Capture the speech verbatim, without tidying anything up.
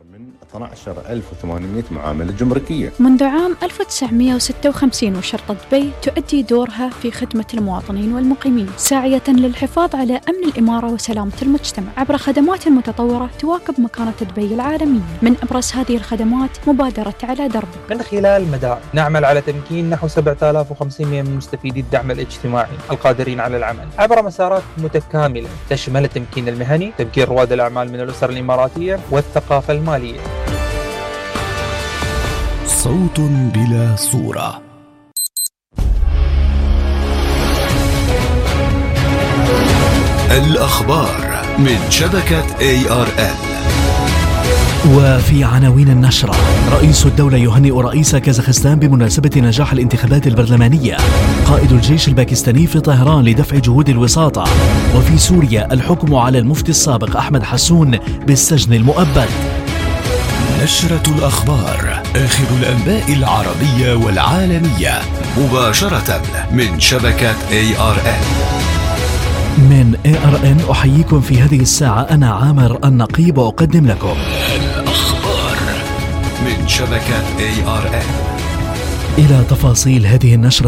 من اثني عشر ألف وثمانمئة معاملة جمركية منذ عام ألف وتسعمئة وستة وخمسين، وشرطة دبي تؤدي دورها في خدمة المواطنين والمقيمين، ساعية للحفاظ على أمن الإمارة وسلامة المجتمع عبر خدمات متطورة تواكب مكانة دبي العالمية. من أبرز هذه الخدمات مبادرة على دربك. من خلال مدائن نعمل على تمكين نحو سبعة آلاف وخمسمئة من مستفيدي الدعم الاجتماعي القادرين على العمل عبر مسارات متكاملة تشمل التمكين المهني، تمكين رواد الأعمال من الأسر الإماراتية، والثقافة المالية. صوت بلا صورة. الأخبار من شبكة إيه آر إل. وفي عناوين النشرة: رئيس الدولة يهنئ رئيس كازاخستان بمناسبة نجاح الانتخابات البرلمانية. قائد الجيش الباكستاني في طهران لدفع جهود الوساطة. وفي سوريا الحكم على المفتي السابق أحمد حسون بالسجن المؤبد. نشرة الأخبار، آخر الأنباء العربية والعالمية، مباشرة من شبكة إيه آر إل. من إيه آر إن أحييكم في هذه الساعة، أنا عامر النقيب، وأقدم لكم الأخبار من شبكة إيه آر إل. إلى تفاصيل هذه النشرة.